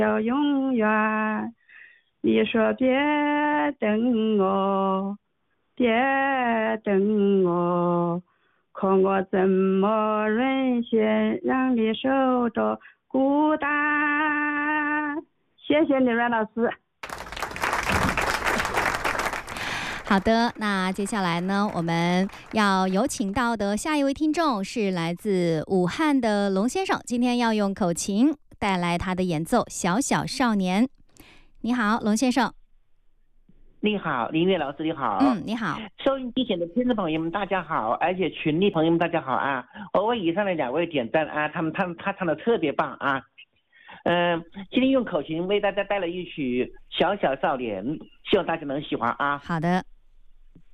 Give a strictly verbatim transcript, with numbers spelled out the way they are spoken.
要永远。你说别等我，别等我，可我怎么忍心让你受着孤单？谢谢你，阮老师。 好的，那接下来呢，我们要有请到的下一位听众是来自武汉的龙先生，今天要用口琴带来他的演奏《小小少年》。你好，龙先生。 你好，林月老师，你好。 嗯，你好。 收音机前的听众朋友们，大家好，而且群里朋友们，大家好啊！我为以上的两位点赞啊，他们他们他唱的特别棒啊。嗯、呃，今天用口琴为大家带来一曲《小小少年》，希望大家能喜欢啊。 好的。